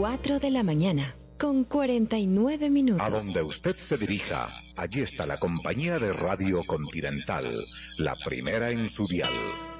4 de la mañana, con 49 minutos. A donde usted se dirija, allí está la compañía de Radio Continental, la primera en su dial.